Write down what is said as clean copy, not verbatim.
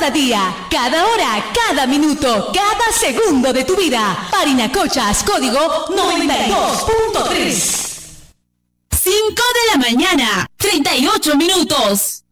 cada día, cada hora, cada minuto, cada segundo de tu vida. Parinacochas, código 92.3. 5 de la mañana, 38 minutos.